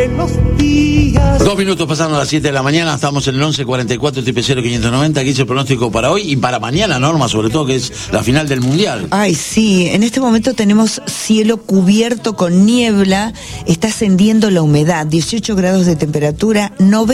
de los días. 2 minutos pasando a las 7 de la mañana, estamos en el 1144-00590, aquí es el pronóstico para hoy y para mañana, Norma, sobre todo, que es la final del Mundial. Ay, sí, en este momento tenemos cielo cubierto con niebla, está ascendiendo la humedad, 18 grados de temperatura,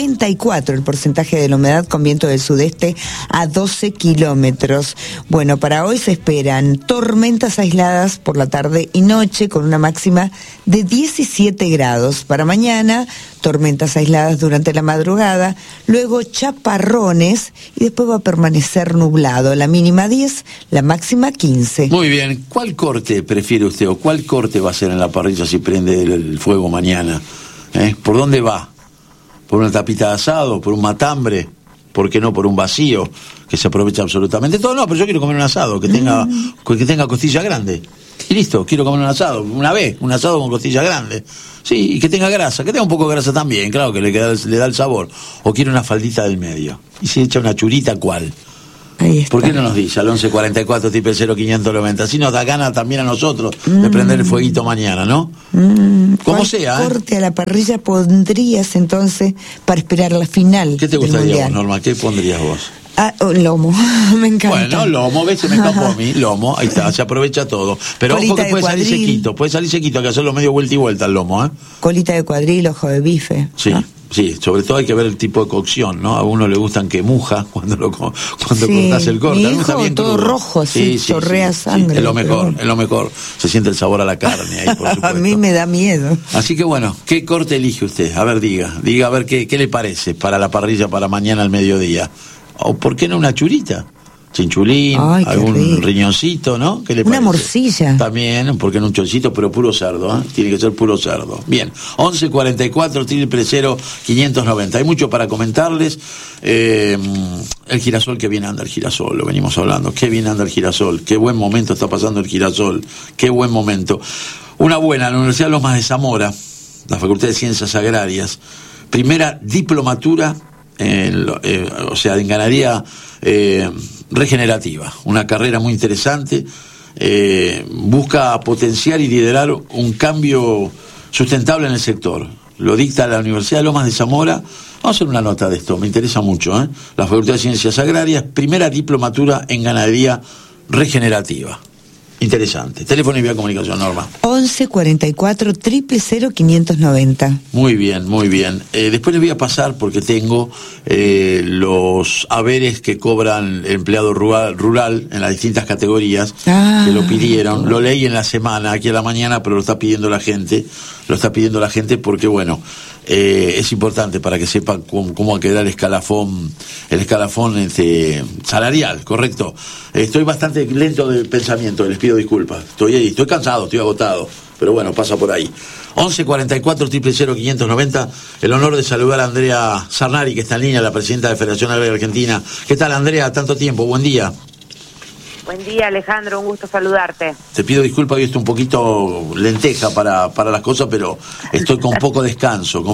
94 el porcentaje de la humedad con viento del sudeste a 12 kilómetros. Bueno, para hoy se esperan tormentas aisladas por la tarde y noche con una máxima de 17 grados. Para mañana, tormentas aisladas durante la madrugada, luego chaparrones y después va a permanecer nublado. La mínima 10, la máxima 15. Muy bien, ¿cuál corte prefiere usted o cuál corte va a ser en la parrilla si prende el fuego mañana? ¿Por dónde va? ¿Por una tapita de asado? ¿Por un matambre? ¿Por qué no por un vacío? Que se aprovecha absolutamente todo. No, pero yo quiero comer un asado que tenga costilla grande. Y listo, quiero comer un asado, un asado con costilla grande. Sí, y que tenga grasa, que tenga un poco de grasa también, claro, que le da el sabor. O quiere una faldita del medio. Y si echa una churita, ¿cuál? Ahí está. ¿Por qué no nos dice al 1144 triple 0590? Así nos da gana también a nosotros de prender el fueguito mañana, ¿no? Como sea, corte a la parrilla pondrías entonces para esperar la final? ¿Qué te gustaría vos, Norma? ¿Qué pondrías vos? Lomo, me encanta. Bueno, lomo, ves, se me escapó a mí, lomo, ahí está, se aprovecha todo. Pero colita ojo que puede salir sequito, hay que hacerlo medio vuelta y vuelta el lomo, ¿eh? Colita de cuadril, ojo de bife. Sí. ¿No? Sí, sobre todo hay que ver el tipo de cocción, ¿no? A uno le gustan que muja cuando cortas el corte. Mi hijo bien todo crudo. Rojo, así, chorrea sangre. Es lo mejor, se siente el sabor a la carne ahí, por supuesto. A mí me da miedo. Así que bueno, ¿qué corte elige usted? A ver, diga a ver qué le parece para la parrilla para mañana al mediodía. ¿O por qué no una churita? Chinchulín, algún riñoncito, ¿no? ¿Qué le parece? Una morcilla. También, porque no un chorcito, pero puro cerdo, ¿eh? Tiene que ser puro cerdo. Bien, 1144 triple 0590. Hay mucho para comentarles. El girasol, que bien anda el girasol, lo venimos hablando. Qué bien anda el girasol, qué buen momento está pasando el girasol, qué buen momento. Una buena, la Universidad Lomas de Zamora, la Facultad de Ciencias Agrarias, primera diplomatura en ganadería regenerativa, una carrera muy interesante, busca potenciar y liderar un cambio sustentable en el sector. Lo dicta la Universidad de Lomas de Zamora. Vamos a hacer una nota de esto, me interesa mucho, ¿eh? La Facultad de Ciencias Agrarias, primera diplomatura en ganadería regenerativa. Interesante. Teléfono y vía comunicación, Norma. 1144 triple 0590. Muy bien, muy bien. Después les voy a pasar, porque tengo los haberes que cobran el empleado rural en las distintas categorías, que lo pidieron. Lo leí en la semana, aquí a la mañana, pero lo está pidiendo la gente. Porque, bueno, es importante para que sepan cómo va a quedar el escalafón salarial, ¿correcto? Estoy bastante lento de pensamiento, les pido disculpas. Estoy cansado, estoy agotado, pero bueno, pasa por ahí. 1144 triple 0590. El honor de saludar a Andrea Sarnari, que está en línea, la presidenta de Federación Agraria Argentina. ¿Qué tal, Andrea? Tanto tiempo, buen día. Buen día, Alejandro, un gusto saludarte. Te pido disculpas, hoy estoy un poquito lenteja para las cosas, pero estoy con poco descanso.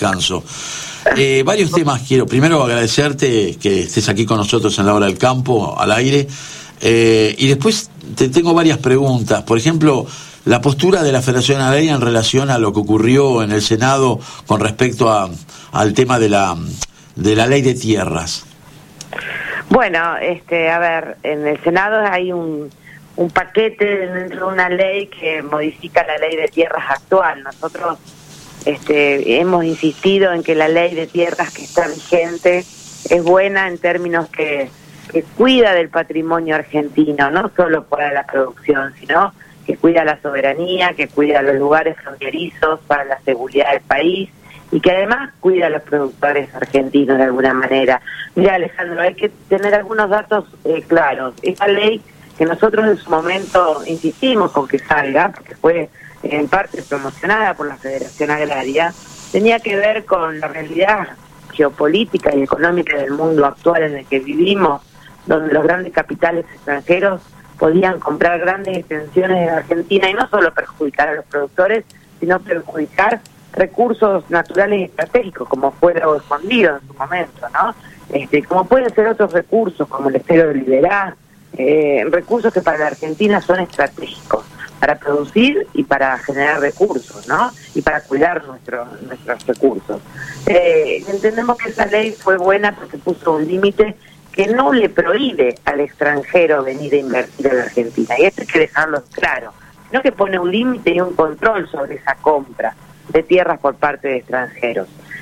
Varios temas quiero. Primero agradecerte que estés aquí con nosotros en la hora del campo, al aire. Y después te tengo varias preguntas. Por ejemplo, la postura de la Federación Agraria en relación a lo que ocurrió en el Senado con respecto al tema de la ley de tierras. Bueno, a ver, en el Senado hay un paquete dentro de una ley que modifica la ley de tierras actual. Nosotros hemos insistido en que la ley de tierras que está vigente es buena en términos que cuida del patrimonio argentino, no solo para la producción, sino que cuida la soberanía, que cuida los lugares fronterizos para la seguridad del país, y que además cuida a los productores argentinos de alguna manera. Mira, Alejandro, hay que tener algunos datos claros. Esta ley, que nosotros en su momento insistimos con que salga, porque fue en parte promocionada por la Federación Agraria, tenía que ver con la realidad geopolítica y económica del mundo actual en el que vivimos, donde los grandes capitales extranjeros podían comprar grandes extensiones de Argentina y no solo perjudicar a los productores, sino perjudicar recursos naturales y estratégicos, como fue Lago Escondido en su momento, ¿no? Como pueden ser otros recursos, como el estero de Liberá, recursos que para la Argentina son estratégicos. para producir y para generar recursos, ¿no? Y para cuidar nuestros recursos. Entendemos que esa ley fue buena porque puso un límite que no le prohíbe al extranjero venir a invertir en la Argentina, y esto hay que dejarlo claro, sino que pone un límite y un control sobre esa compra de tierras por parte de extranjeros.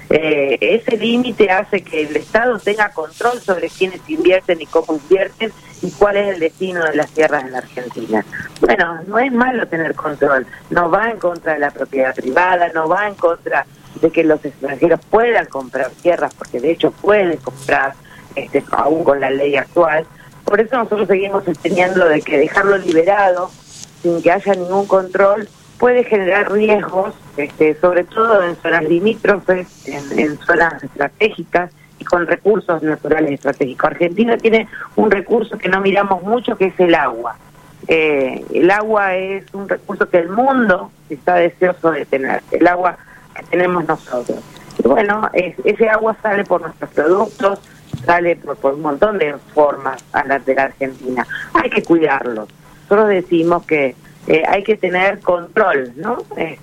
Ese límite hace que el Estado tenga control sobre quiénes invierten y cómo invierten y cuál es el destino de las tierras en la Argentina. Bueno, no es malo tener control, no va en contra de la propiedad privada, no va en contra de que los extranjeros puedan comprar tierras, porque de hecho pueden comprar, aún con la ley actual. Por eso nosotros seguimos sosteniendo de que dejarlo liberado, sin que haya ningún control, puede generar riesgos, sobre todo en zonas limítrofes, en zonas estratégicas y con recursos naturales estratégicos. Argentina tiene un recurso que no miramos mucho, que es el agua. El agua es un recurso que el mundo está deseoso de tener, el agua que tenemos nosotros. Y bueno, ese agua sale por nuestros productos, sale por un montón de formas de la Argentina. Hay que cuidarlo. Nosotros decimos que hay que tener control, ¿no?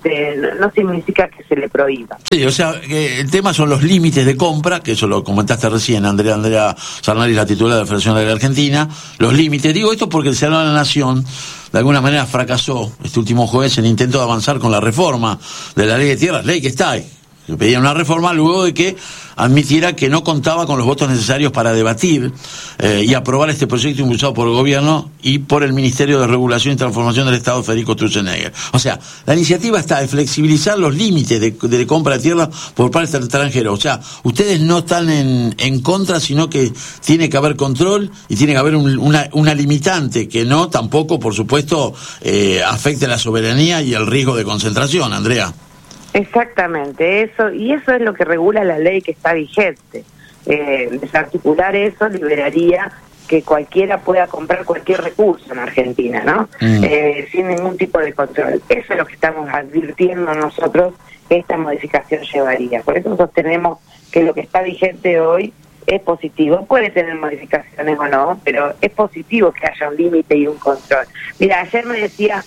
No significa que se le prohíba. Sí, o sea, el tema son los límites de compra, que eso lo comentaste recién, Andrea Sarnari, la titular de la Federación Agraria Argentina. Los límites, digo esto porque el Senado de la Nación de alguna manera fracasó este último jueves en intento de avanzar con la reforma de la ley de tierras, ley que está ahí. Le pedían una reforma luego de que admitiera que no contaba con los votos necesarios para debatir y aprobar este proyecto impulsado por el gobierno y por el Ministerio de Regulación y Transformación del Estado, Federico Sturzenegger. O sea, la iniciativa está de flexibilizar los límites de compra de tierra por parte del extranjero. O sea, ustedes no están en contra, sino que tiene que haber control y tiene que haber una limitante que no tampoco, por supuesto, afecte la soberanía y el riesgo de concentración, Andrea. Exactamente, eso es lo que regula la ley que está vigente. Desarticular eso liberaría que cualquiera pueda comprar cualquier recurso en Argentina, ¿no? Sin ningún tipo de control. Eso es lo que estamos advirtiendo nosotros que esta modificación llevaría. Por eso sostenemos que lo que está vigente hoy es positivo. Puede tener modificaciones o no, pero es positivo que haya un límite y un control. Mira, ayer me decía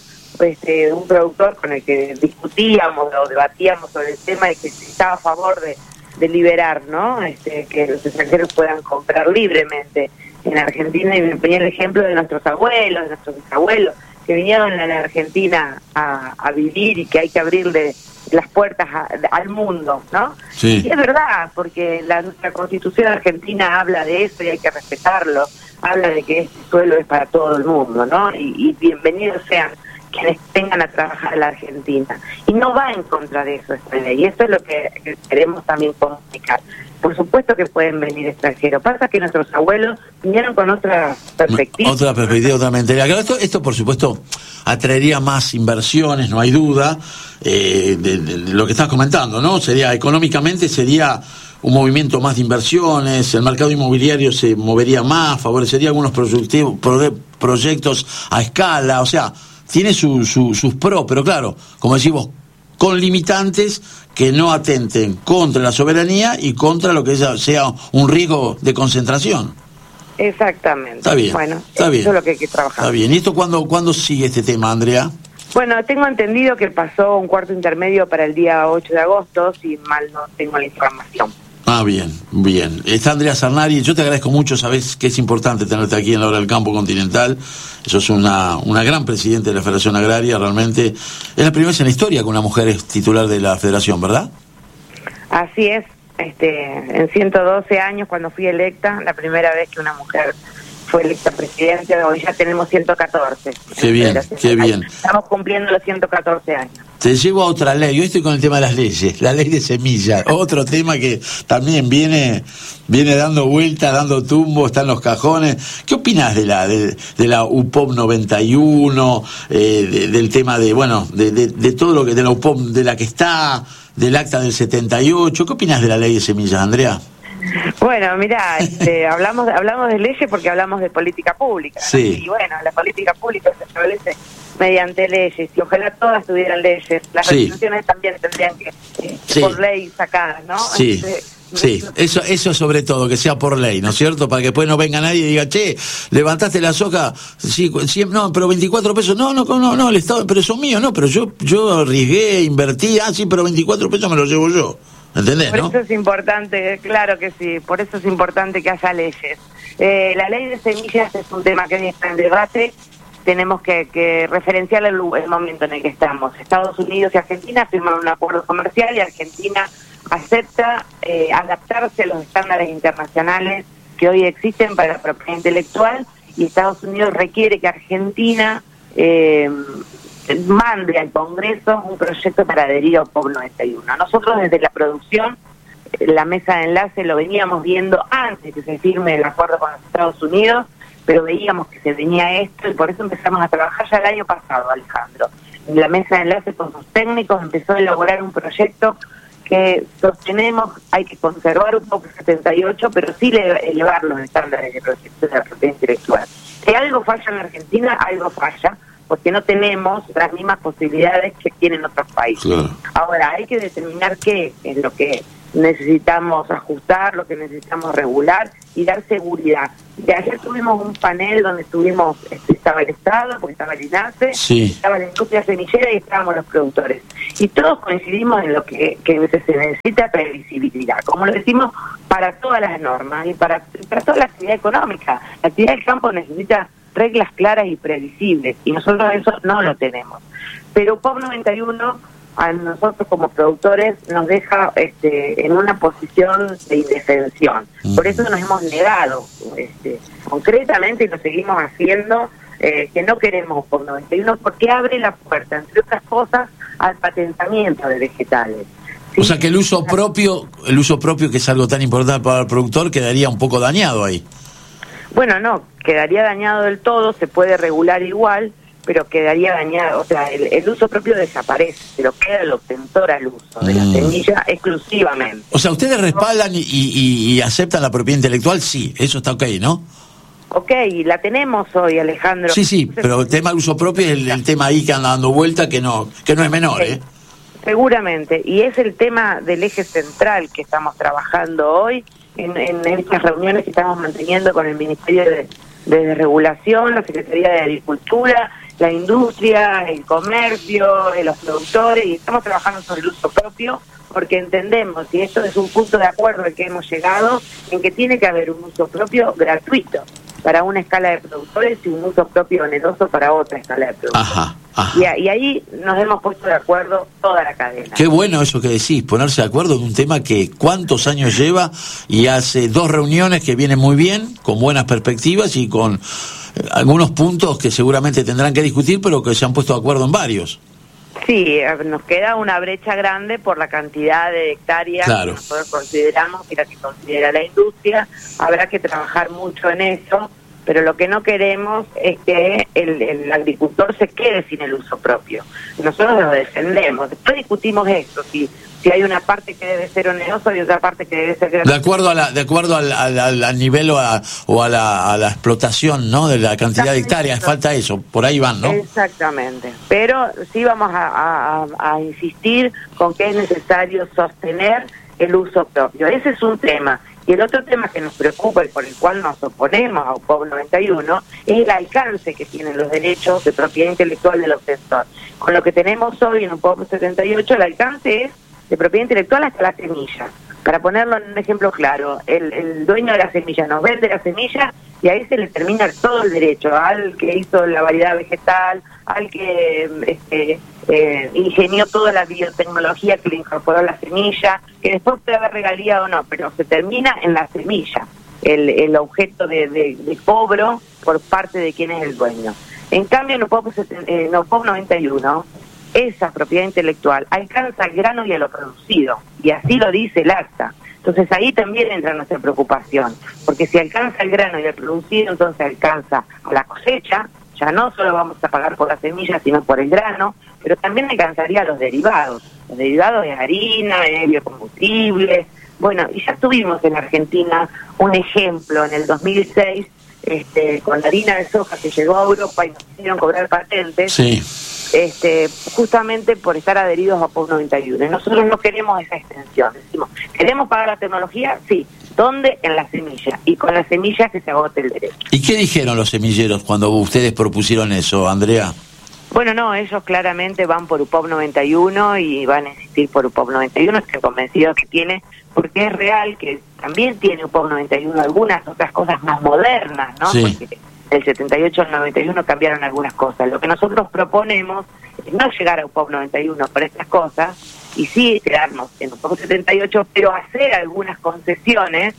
un productor con el que discutíamos o debatíamos sobre el tema, y que estaba a favor de liberar, ¿no? Que los extranjeros puedan comprar libremente en Argentina, y me ponía el ejemplo de nuestros abuelos, de nuestros bisabuelos, que vinieron a la Argentina a vivir, y que hay que abrirle las puertas al mundo, ¿no? Sí. Y es verdad, porque nuestra Constitución argentina habla de eso y hay que respetarlo, habla de que este suelo es para todo el mundo, ¿no? Y bienvenidos sean quienes vengan a trabajar en la Argentina. Y no va en contra de eso esta ley, y eso es lo que queremos también comunicar. Por supuesto que pueden venir extranjeros, pasa que nuestros abuelos vinieron con otra perspectiva. Otra perspectiva, otra mentalidad. Claro, esto por supuesto atraería más inversiones, no hay duda, de lo que estás comentando, ¿no? Económicamente sería un movimiento más de inversiones, el mercado inmobiliario se movería más, favorecería algunos proyectos a escala, o sea, tiene sus pros, pero claro, como decimos, con limitantes que no atenten contra la soberanía y contra lo que sea un riesgo de concentración. Exactamente. Está bien, bueno, está bien. Eso es lo que hay que trabajar. Está bien. ¿Y esto cuándo sigue este tema, Andrea? Bueno, tengo entendido que pasó un cuarto intermedio para el día 8 de agosto, si mal no tengo la información. Ah, bien. Está Andrea Sarnari, yo te agradezco mucho, sabes que es importante tenerte aquí en la Hora del Campo Continental. Sos una gran presidente de la Federación Agraria, realmente. Es la primera vez en la historia que una mujer es titular de la Federación, ¿verdad? Así es. En 112 años, cuando fui electa, la primera vez que una mujer fue electa presidente, hoy ya tenemos 114. Qué bien, qué bien. Estamos cumpliendo los 114 años. Te llevo a otra ley. Yo estoy con el tema de las leyes, la ley de semillas, otro tema que también viene dando vueltas, dando tumbos, está en los cajones. ¿Qué opinas de la UPOP 91, del tema de todo lo que de la UPOP, de la que está, del acta del 78? ¿Qué opinas de la ley de semillas, Andrea? Bueno, mira, hablamos de leyes porque hablamos de política pública, ¿no? Sí. Y bueno, la política pública se establece mediante leyes, y ojalá todas tuvieran leyes. Las resoluciones también tendrían que por ley sacadas, ¿no? Sí. Sí, eso sobre todo, que sea por ley, ¿no es cierto? Para que después no venga nadie y diga, che, levantaste la soja, sí, no, pero 24 pesos, no, el Estado, pero son míos, no, pero yo arriesgué, invertí, sí, pero 24 pesos me los llevo yo, ¿entendés, no? Por eso es importante, claro que sí, por eso es importante que haya leyes. La ley de semillas es un tema que hoy está en debate, tenemos que referenciar el momento en el que estamos. Estados Unidos y Argentina firmaron un acuerdo comercial y Argentina acepta adaptarse a los estándares internacionales que hoy existen para la propiedad intelectual, y Estados Unidos requiere que Argentina mande al Congreso un proyecto para adherir a POP 91. Nosotros desde la producción, la mesa de enlace, lo veníamos viendo antes que se firme el acuerdo con los Estados Unidos, pero veíamos que se venía esto y por eso empezamos a trabajar ya el año pasado, Alejandro. En la mesa de enlace con sus técnicos empezó a elaborar un proyecto que sostenemos, hay que conservar un POP 78, pero sí elevar los estándares de protección de la propiedad intelectual. Si algo falla en Argentina, algo falla, porque no tenemos las mismas posibilidades que tienen otros países. Claro. Ahora, hay que determinar qué es lo que necesitamos ajustar, lo que necesitamos regular y dar seguridad. De ayer tuvimos un panel donde estaba el Estado, porque estaba el INASE, estaba la industria semillera y estábamos los productores. Y todos coincidimos en lo que se necesita previsibilidad, como lo decimos para todas las normas y para toda la actividad económica. La actividad del campo necesita reglas claras y previsibles, y nosotros eso no lo tenemos. Pero POP 91 a nosotros como productores nos deja en una posición de indefensión. Por eso nos hemos negado concretamente, y lo seguimos haciendo, que no queremos POP 91 porque abre la puerta, entre otras cosas, al patentamiento de vegetales. ¿Sí? O sea que el uso propio, que es algo tan importante para el productor, quedaría un poco dañado ahí. Bueno, no, quedaría dañado del todo, se puede regular igual, pero quedaría dañado, o sea, el uso propio desaparece, pero queda el obtentor al uso de la semilla exclusivamente. O sea, ¿ustedes respaldan y aceptan la propiedad intelectual? Sí, eso está ok, ¿no? Ok, la tenemos hoy, Alejandro. Sí, pero el tema del uso propio es el tema ahí que anda dando vuelta, que no es menor, ¿eh? Seguramente, y es el tema del eje central que estamos trabajando hoy en estas reuniones que estamos manteniendo con el Ministerio de Regulación, la Secretaría de Agricultura, la industria, el comercio, los productores, y estamos trabajando sobre el uso propio porque entendemos, y esto es un punto de acuerdo al que hemos llegado, en que tiene que haber un uso propio gratuito para una escala de productores y un uso propio oneroso para otra escala de productores. Ajá. Y ahí nos hemos puesto de acuerdo toda la cadena. Qué bueno eso que decís, ponerse de acuerdo en un tema que cuántos años lleva, y hace 2 reuniones que vienen muy bien, con buenas perspectivas y con algunos puntos que seguramente tendrán que discutir, pero que se han puesto de acuerdo en varios. Sí, nos queda una brecha grande por la cantidad de hectáreas que nosotros consideramos y la que considera la industria. Habrá que trabajar mucho en eso, pero lo que no queremos es que el agricultor se quede sin el uso propio. Nosotros lo defendemos. Después discutimos esto, si hay una parte que debe ser onerosa y otra parte que debe ser gratuita. De acuerdo al nivel o a la explotación, ¿no? De la cantidad de hectáreas, falta eso, por ahí van, ¿no? Exactamente, pero sí vamos a insistir con que es necesario sostener el uso propio. Ese es un tema. Y el otro tema que nos preocupa y por el cual nos oponemos a POP 91 es el alcance que tienen los derechos de propiedad intelectual del obtentor. Con lo que tenemos hoy en un POP 78, el alcance es de propiedad intelectual hasta la semilla. Para ponerlo en un ejemplo claro, el dueño de la semilla nos vende la semilla y ahí se le termina todo el derecho al que hizo la variedad vegetal, al que ingenió toda la biotecnología que le incorporó a la semilla, que después puede haber regalía o no, pero se termina en la semilla, el objeto de cobro por parte de quien es el dueño. En cambio, en el POP 91, esa propiedad intelectual alcanza al grano y a lo producido, y así lo dice el acta. Entonces ahí también entra nuestra preocupación, porque si alcanza el grano y el producido, entonces alcanza a la cosecha, ya no solo vamos a pagar por la semilla, sino por el grano, pero también alcanzaría a los derivados de harina, de biocombustibles. Bueno, y ya tuvimos en Argentina un ejemplo en el 2006, con la harina de soja que llegó a Europa y nos hicieron cobrar patentes. Sí. justamente por estar adheridos a POP 91. Y nosotros no queremos esa extensión. Decimos, ¿queremos pagar la tecnología? Sí. ¿Dónde? En la semilla. Y con la semilla que se agote el derecho. ¿Y qué dijeron los semilleros cuando ustedes propusieron eso, Andrea? Bueno, no, ellos claramente van por UPOP 91 y van a insistir por UPOP 91, estoy convencido que tiene, porque es real que también tiene UPOP 91 algunas otras cosas más modernas, ¿no? Sí. Porque del 78 al 91 cambiaron algunas cosas. Lo que nosotros proponemos es no llegar a UPOP 91 por estas cosas, y sí quedarnos en UPOP 78, pero hacer algunas concesiones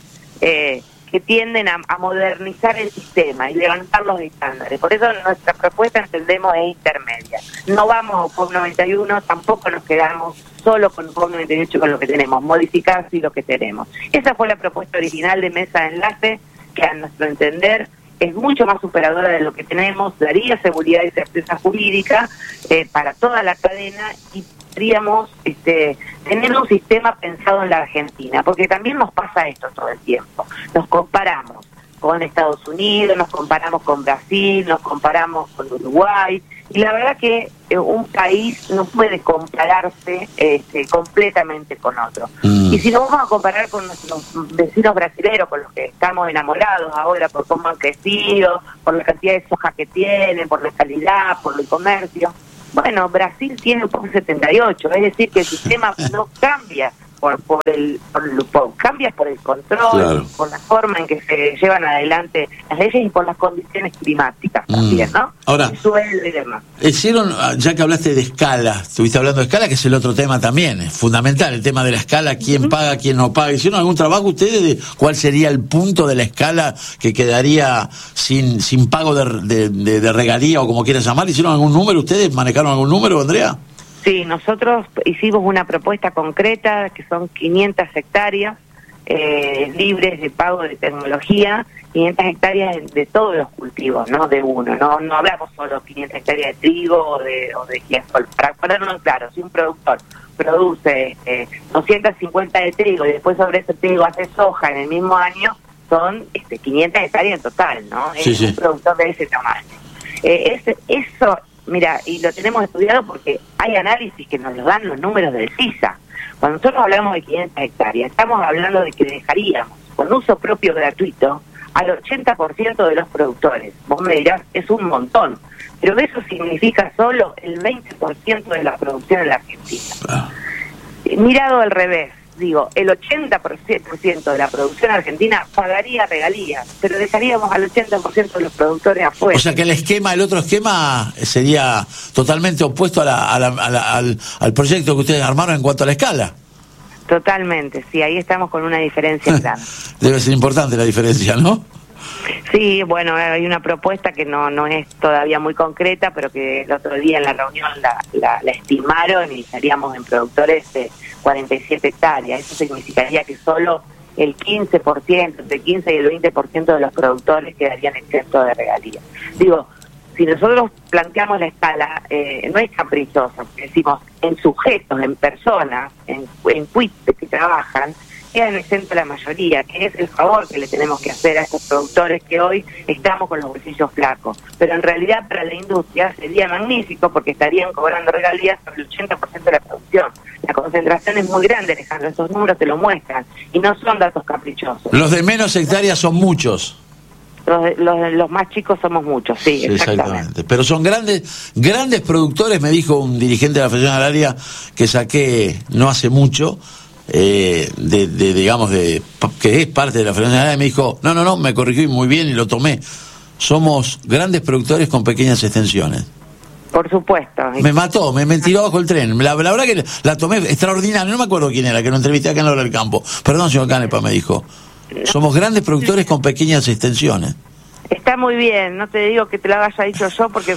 que tienden a modernizar el sistema y levantar los estándares. Por eso nuestra propuesta, entendemos, es intermedia. No vamos a UPOP 91, tampoco nos quedamos solo con UPOP 98 con lo que tenemos, modificar sí lo que tenemos. Esa fue la propuesta original de Mesa de Enlace, que a nuestro entender es mucho más superadora de lo que tenemos, daría seguridad y certeza jurídica para toda la cadena, y podríamos tener un sistema pensado en la Argentina, porque también nos pasa esto todo el tiempo. Nos comparamos con Estados Unidos, nos comparamos con Brasil, nos comparamos con Uruguay, y la verdad que un país no puede compararse completamente con otro. Y si nos vamos a comparar con nuestros vecinos brasileños, con los que estamos enamorados ahora por cómo han crecido, por la cantidad de soja que tienen, por la calidad, por el comercio, bueno, Brasil tiene un POP 78, es decir, que el sistema no cambia por el UPOP, cambia por el control, claro, por la forma en que se llevan adelante las leyes y por las condiciones climáticas también, ¿no? Ahora, el suelo y demás. Hicieron, ya que hablaste de escala, estuviste hablando de escala, que es el otro tema también, es fundamental, el tema de la escala, quién paga, quién no paga. ¿Hicieron algún trabajo ustedes de cuál sería el punto de la escala que quedaría sin pago de regalía o como quieras llamar? ¿Hicieron algún número ustedes? ¿Manejaron algún número, Andrea? Sí, nosotros hicimos una propuesta concreta que son 500 hectáreas libres de pago de tecnología, 500 hectáreas de todos los cultivos, no de uno, no hablamos solo 500 hectáreas de trigo o de girasol. Para ponerlo en claro, si un productor produce 250 de trigo y después sobre ese trigo hace soja en el mismo año, son 500 hectáreas en total, ¿no? Sí, es un productor de ese tamaño. Eso, mira, y lo tenemos estudiado porque hay análisis que nos lo dan los números del CISA. Cuando nosotros hablamos de 500 hectáreas, estamos hablando de que dejaríamos con uso propio gratuito al 80% de los productores. Vos me dirás, es un montón, pero eso significa solo el 20% de la producción en la Argentina. Mirado al revés, digo, el 80% de la producción argentina pagaría regalías, pero dejaríamos al 80% de los productores afuera. O sea que el otro esquema sería totalmente opuesto al proyecto que ustedes armaron en cuanto a la escala. Totalmente, sí, ahí estamos con una diferencia grande. Debe ser importante la diferencia, ¿no? Sí, bueno, hay una propuesta que no es todavía muy concreta, pero que el otro día en la reunión la estimaron y estaríamos en productores de 47 hectáreas. Eso significaría que solo el 15%, entre el 15 y el 20% de los productores quedarían exentos de regalías. Digo, si nosotros planteamos la escala, no es caprichosa, porque decimos en sujetos, en personas, en quits que trabajan, quedan exentos la mayoría, que es el favor que le tenemos que hacer a estos productores que hoy estamos con los bolsillos flacos. Pero en realidad para la industria sería magnífico porque estarían cobrando regalías sobre el 80% de la producción. La concentración es muy grande, Alejandro, esos números te lo muestran y no son datos caprichosos. Los de menos hectáreas son muchos. Los más chicos somos muchos, sí, exactamente. Pero son grandes productores, me dijo un dirigente de la Federación Agraria que saqué no hace mucho, digamos, que es parte de la Federación Agraria, me dijo, no, me corrigí muy bien y lo tomé. Somos grandes productores con pequeñas extensiones. Por supuesto. Me mató, me tiró bajo el tren. La verdad que la tomé extraordinaria, no me acuerdo quién era, que lo entrevisté acá en la hora del campo. Perdón, señor Canepa, me dijo. Somos grandes productores con pequeñas extensiones. Está muy bien, no te digo que te lo haya dicho yo porque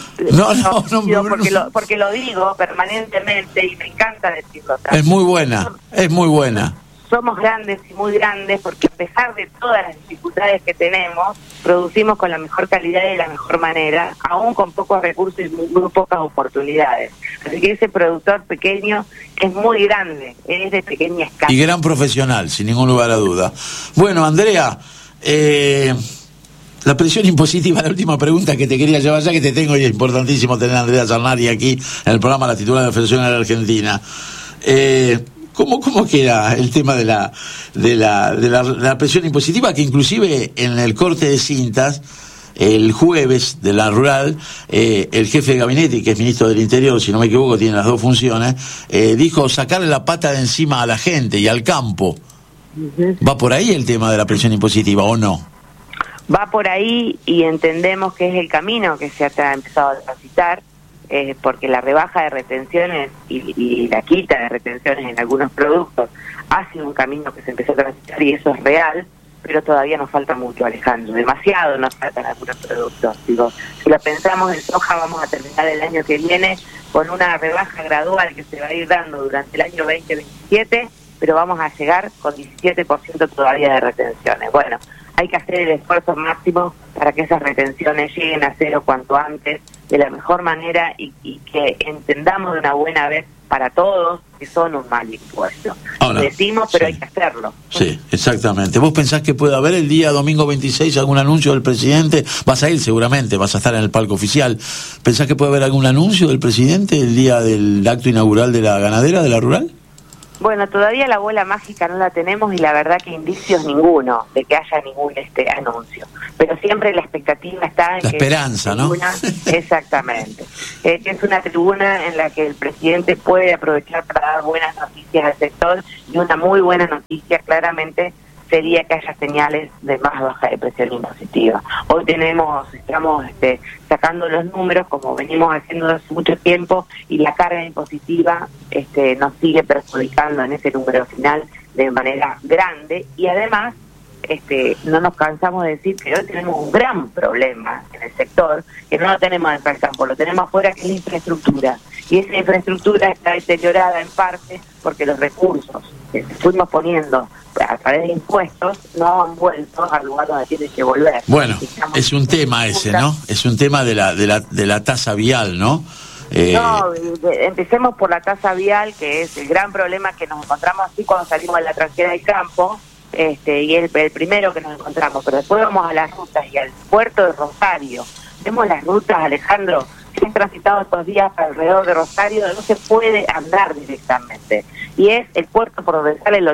porque lo digo permanentemente y me encanta decirlo también. Es muy buena. Somos grandes y muy grandes porque a pesar de todas las dificultades que tenemos, producimos con la mejor calidad y de la mejor manera, aún con pocos recursos y muy pocas oportunidades. Así que ese productor pequeño es muy grande, es de pequeña escala. Y gran profesional, sin ningún lugar a duda. Bueno, Andrea, La presión impositiva, la última pregunta que te quería llevar, ya que te tengo, y es importantísimo tener a Andrea Zarnari aquí en el programa, la titular de la Federación de la Argentina. ¿Cómo queda el tema de la presión impositiva, que inclusive en el corte de cintas, el jueves de la rural, el jefe de gabinete, que es ministro del Interior, si no me equivoco, tiene las dos funciones, dijo sacarle la pata de encima a la gente y al campo? ¿Va por ahí el tema de la presión impositiva o no? Va por ahí y entendemos que es el camino que se ha empezado a transitar, porque la rebaja de retenciones y la quita de retenciones en algunos productos ha sido un camino que se empezó a transitar y eso es real, pero todavía nos falta mucho, Alejandro, demasiado nos faltan algunos productos. Digo, si lo pensamos en soja, vamos a terminar el año que viene con una rebaja gradual que se va a ir dando durante el año 2027, pero vamos a llegar con 17% todavía de retenciones. Bueno, hay que hacer el esfuerzo máximo para que esas retenciones lleguen a cero cuanto antes, de la mejor manera, y que entendamos de una buena vez para todos que son un mal impuesto. Ahora, lo decimos, pero sí, hay que hacerlo. Sí, exactamente. ¿Vos pensás que puede haber el día domingo 26 algún anuncio del presidente? Vas a ir seguramente, vas a estar en el palco oficial. ¿Pensás que puede haber algún anuncio del presidente el día del acto inaugural de la ganadera, de la rural? Bueno, todavía la bola mágica no la tenemos y la verdad que indicios ninguno de que haya ningún anuncio. Pero siempre la expectativa está en la esperanza, ¿no? Exactamente. Que es una tribuna en la que el presidente puede aprovechar para dar buenas noticias al sector, y una muy buena noticia claramente sería que haya señales de más baja de presión impositiva. Hoy estamos sacando los números como venimos haciendo hace mucho tiempo, y la carga impositiva nos sigue perjudicando en ese número final de manera grande, y además no nos cansamos de decir que hoy tenemos un gran problema en el sector, que no lo tenemos dentro del campo, lo tenemos afuera, que es la infraestructura, y esa infraestructura está deteriorada en parte porque los recursos que fuimos poniendo a través de impuestos no han vuelto al lugar donde tienen que volver. Bueno, es un tema ese, ¿no? Es un tema de la tasa vial, ¿no? No, empecemos por la tasa vial, que es el gran problema que nos encontramos así cuando salimos de la tranquera del campo, y el primero que nos encontramos, pero después vamos a las rutas y al puerto de Rosario. Vemos las rutas, Alejandro, que han transitado estos días alrededor de Rosario, no se puede andar directamente. Y es el puerto por donde sale el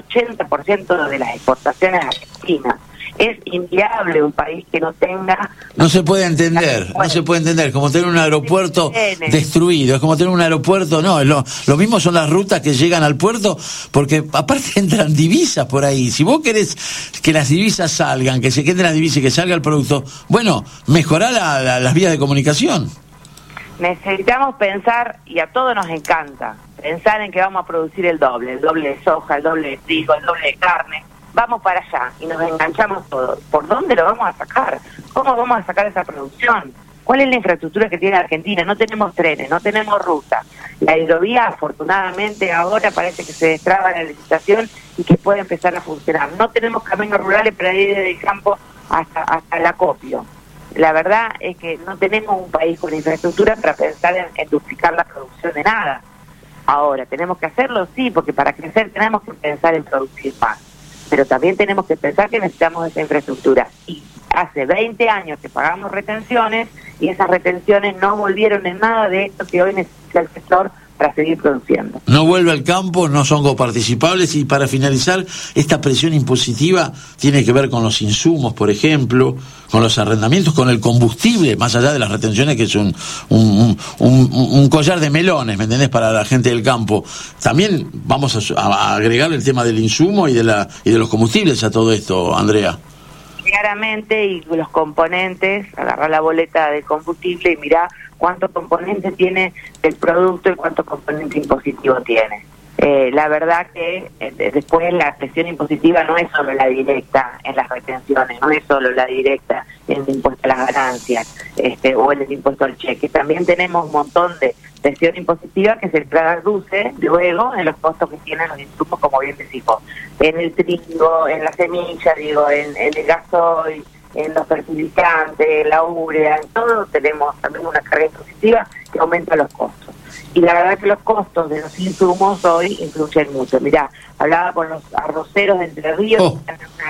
80% de las exportaciones argentinas. Es inviable un país que no tenga... No se puede entender, no se puede entender, como tener un aeropuerto destruido, es como tener un aeropuerto, no, lo mismo son las rutas que llegan al puerto, porque aparte entran divisas por ahí. Si vos querés que las divisas salgan, que se queden las divisas y que salga el producto, bueno, mejorá las vías de comunicación. Necesitamos pensar, y a todos nos encanta, pensar en que vamos a producir el doble de soja, el doble de trigo, el doble de carne. Vamos para allá y nos enganchamos todos. ¿Por dónde lo vamos a sacar? ¿Cómo vamos a sacar esa producción? ¿Cuál es la infraestructura que tiene Argentina? No tenemos trenes, no tenemos ruta. La hidrovía, afortunadamente, ahora parece que se destraba la licitación y que puede empezar a funcionar. No tenemos caminos rurales para ir desde el campo hasta el acopio. La verdad es que no tenemos un país con infraestructura para pensar en duplicar la producción de nada. Ahora, ¿tenemos que hacerlo? Sí, porque para crecer tenemos que pensar en producir más. Pero también tenemos que pensar que necesitamos esa infraestructura. Y hace 20 años que pagamos retenciones, y esas retenciones no volvieron en nada de esto que hoy necesita el sector para seguir produciendo. No vuelve al campo, no son coparticipables. Y para finalizar, esta presión impositiva tiene que ver con los insumos, por ejemplo, con los arrendamientos, con el combustible, más allá de las retenciones, que es un collar de melones, ¿me entendés?, para la gente del campo. También vamos a agregar el tema del insumo y de los combustibles a todo esto, Andrea. Claramente, y los componentes, agarrar la boleta de combustible y mirá cuántos componentes tiene el producto y cuántos componentes impositivos tiene. La verdad que después la presión impositiva no es solo la directa en las retenciones, no es solo la directa en el impuesto a las ganancias o en el impuesto al cheque. También tenemos un montón de presión impositiva que se traduce luego en los costos que tienen los insumos, como bien decimos, en el trigo, en la semilla, en el gasoil, en los fertilizantes, en la urea, en todo tenemos también una carga impositiva que aumenta los costos. Y la verdad que los costos de los insumos hoy influyen mucho. Mirá, hablaba con los arroceros de Entre Ríos, que tienen una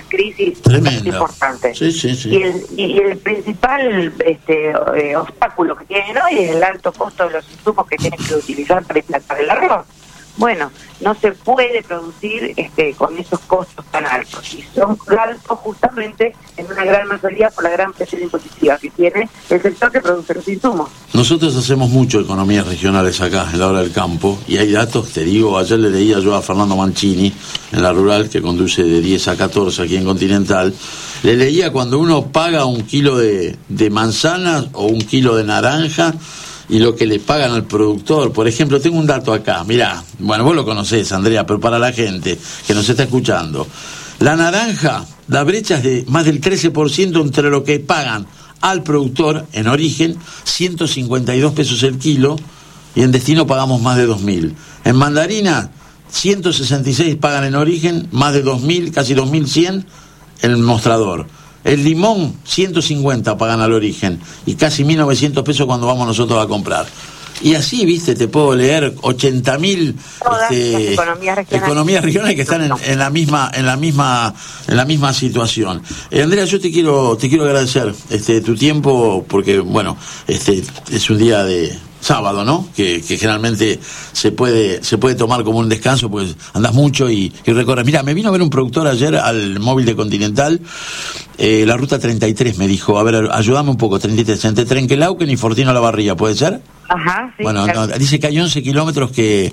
crisis tremenda, importante. Sí. Y el principal obstáculo que tienen hoy es el alto costo de los insumos que tienen que utilizar para implantar el arroz. Bueno, no se puede producir con esos costos tan altos, y son altos justamente en una gran mayoría por la gran presión impositiva que tiene el sector que produce los insumos. Nosotros hacemos mucho economías regionales acá, en la hora del campo, y hay datos, te digo, ayer le leía yo a Fernando Mancini, en la rural, que conduce de 10 a 14 aquí en Continental, le leía cuando uno paga un kilo de manzanas o un kilo de naranja, y lo que le pagan al productor. Por ejemplo, tengo un dato acá, mirá, bueno, vos lo conocés, Andrea, pero para la gente que nos está escuchando, la naranja, la brecha es de más del 13% entre lo que pagan al productor en origen, 152 pesos el kilo, y en destino pagamos más de 2.000. En mandarina, 166 pagan en origen, más de 2.000, casi 2.100 en el mostrador. El limón, 150 pagan al origen, y casi 1.900 pesos cuando vamos nosotros a comprar. Y así, viste, te puedo leer 80.000 economías regionales que están en la misma situación. Andrea, yo te quiero agradecer tu tiempo, porque bueno, es un día de sábado, ¿no? Que generalmente se puede tomar como un descanso, pues andás mucho y recorres. Mira, me vino a ver un productor ayer al móvil de Continental, la ruta 33, me dijo, a ver, ayúdame un poco, 33, entre Trenquelauquen y Fortino La Barría, ¿puede ser? Ajá, sí. Bueno, claro. No, dice que hay 11 kilómetros que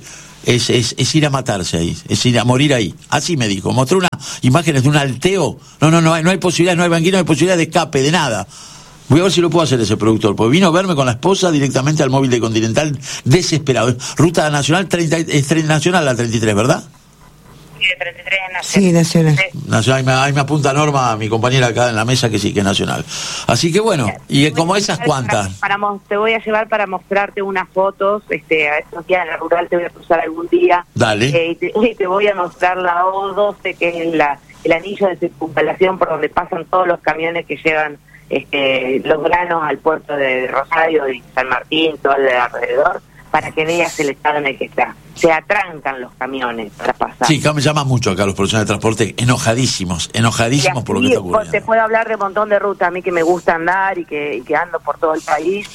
es ir a matarse ahí, es ir a morir ahí. Así me dijo, mostró unas imágenes de un alteo. No hay posibilidad, no hay banquina, no hay posibilidad de escape, de nada. Voy a ver si lo puedo hacer ese productor, porque vino a verme con la esposa directamente al móvil de Continental, desesperado. Ruta nacional, es nacional la 33, ¿verdad? Sí, de 33 es nacional. Sí, nacional. Nacional, ahí me apunta Norma, mi compañera acá en la mesa, que sí, que es nacional. Así que bueno, y como esas cuantas. Te voy a llevar para mostrarte unas fotos, a estos días en la rural te voy a cruzar algún día. Dale. Y te voy a mostrar la O12, que es el anillo de circunvalación por donde pasan todos los camiones que llevan los granos al puerto de Rosario y San Martín, todo el alrededor, para que veas el estado en el que está. Se atrancan los camiones para pasar. Sí, me llaman mucho acá los profesionales de transporte, enojadísimos por lo que está ocurriendo. Te puedo hablar de un montón de rutas, a mí que me gusta andar y que ando por todo el país.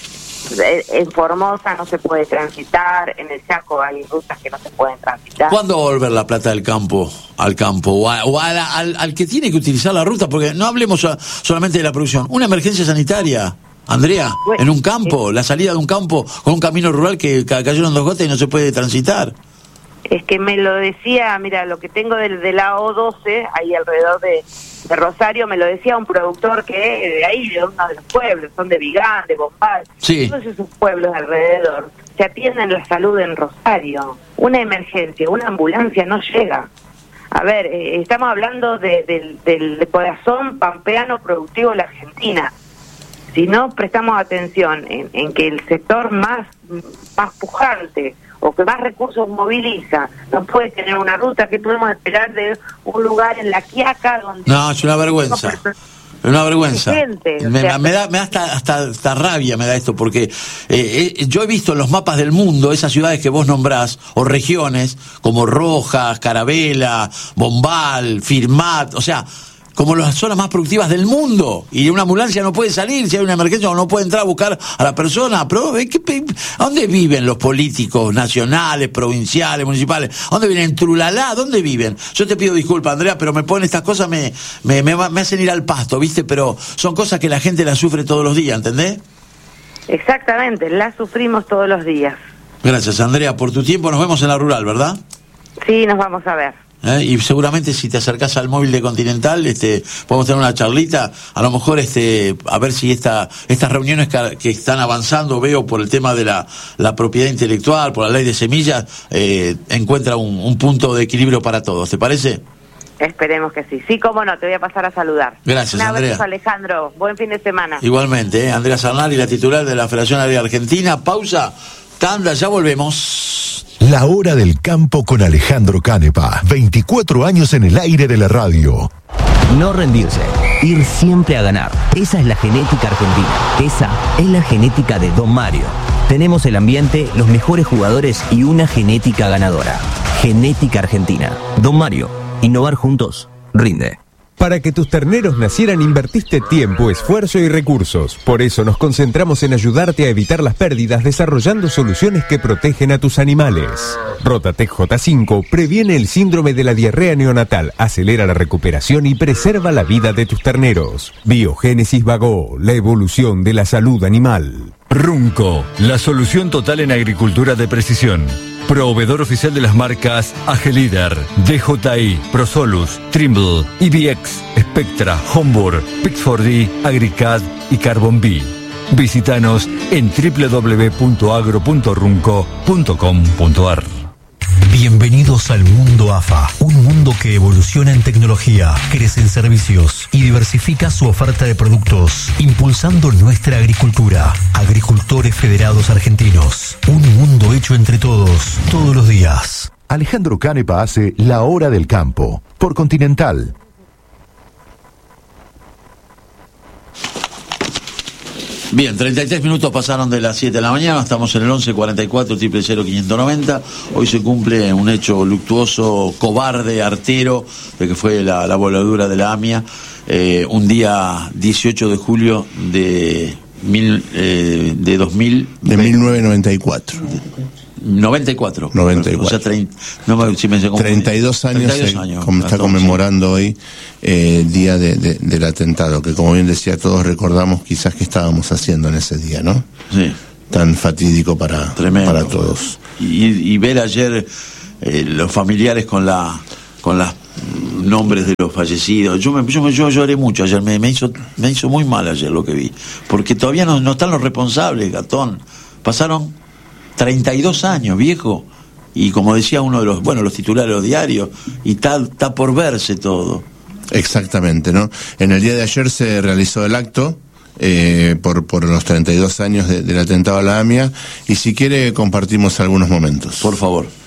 En Formosa no se puede transitar, en el Chaco hay rutas que no se pueden transitar. ¿Cuándo va a volver la plata del campo al campo o al que tiene que utilizar la ruta? Porque no hablemos solamente de la producción. Una emergencia sanitaria, Andrea, bueno, en un campo, la salida de un campo con un camino rural que cayeron 2 gotas y no se puede transitar. Es que me lo decía, mira, lo que tengo de la O12, ahí alrededor de Rosario, me lo decía un productor que de ahí, de uno de los pueblos, son de Vigán, de Bombal, sí. Todos esos pueblos alrededor, se atienden la salud en Rosario. Una emergencia, una ambulancia no llega. A ver, estamos hablando del corazón pampeano productivo de la Argentina. Si no prestamos atención en que el sector más pujante o que más recursos moviliza no puede tener una ruta, que podemos esperar de un lugar en La Quiaca donde... No, es una vergüenza. Es una vergüenza. Me da hasta rabia me da esto, porque yo he visto en los mapas del mundo esas ciudades que vos nombrás, o regiones, como Rojas, Carabela, Bombal, Firmat, o sea, como las zonas más productivas del mundo, y una ambulancia no puede salir si hay una emergencia, o no puede entrar a buscar a la persona. Pero ¿a dónde viven los políticos nacionales, provinciales, municipales? ¿A dónde viven? ¿En Trulalá? ¿Dónde viven? Yo te pido disculpas, Andrea, pero me ponen estas cosas, me hacen ir al pasto, ¿viste? Pero son cosas que la gente las sufre todos los días, ¿entendés? Exactamente, las sufrimos todos los días. Gracias, Andrea, por tu tiempo. Nos vemos en la rural, ¿verdad? Sí, nos vamos a ver. Y seguramente si te acercás al móvil de Continental, podemos tener una charlita, a lo mejor a ver si estas reuniones que están avanzando, veo por el tema de la propiedad intelectual, por la ley de semillas, encuentra un punto de equilibrio para todos, ¿te parece? Esperemos que sí. Sí, cómo no, te voy a pasar a saludar. Gracias, Andrea. Un abrazo, Alejandro. Buen fin de semana. Igualmente, Andrea Sarnari, la titular de la Federación Agraria Argentina. Pausa, tanda, ya volvemos. La Hora del Campo con Alejandro Canepa. 24 años en el aire de la radio. No rendirse, ir siempre a ganar. Esa es la genética argentina. Esa es la genética de Don Mario. Tenemos el ambiente, los mejores jugadores y una genética ganadora. Genética argentina. Don Mario, innovar juntos, rinde. Para que tus terneros nacieran invertiste tiempo, esfuerzo y recursos. Por eso nos concentramos en ayudarte a evitar las pérdidas desarrollando soluciones que protegen a tus animales. Rotatec J5 previene el síndrome de la diarrea neonatal, acelera la recuperación y preserva la vida de tus terneros. Biogénesis Bagó, la evolución de la salud animal. Runco, la solución total en agricultura de precisión. Proveedor oficial de las marcas Agelider, DJI, Prosolus, Trimble, EBX, Spectra, Homburg, Pix4D, Agricad y Carbon B. Visítanos en www.agro.runco.com.ar. Bienvenidos al mundo AFA, un mundo que evoluciona en tecnología, crece en servicios y diversifica su oferta de productos, impulsando nuestra agricultura. Agricultores Federados Argentinos, un mundo hecho entre todos, todos los días. Alejandro Canepa hace La Hora del Campo, por Continental. Bien, 33 minutos pasaron de las 7 de la mañana, estamos en el 1144-000-590. Hoy se cumple un hecho luctuoso, cobarde, artero, de que fue la voladura de la AMIA, un día 18 de julio de 1994. 94. O sea, 32 años, 32 años como está conmemorando hoy el día del atentado, que como bien decía, todos recordamos quizás qué estábamos haciendo en ese día, ¿no? Sí. Tan fatídico para todos. Y ver ayer los familiares con los nombres de los fallecidos. Yo lloré mucho ayer, me hizo muy mal ayer lo que vi, porque todavía no están los responsables, Gastón. Pasaron 32 años, viejo, y como decía uno de los titulares de los diarios, y está por verse todo. Exactamente, ¿no? En el día de ayer se realizó el acto por los 32 años del atentado a la AMIA, y si quiere compartimos algunos momentos. Por favor.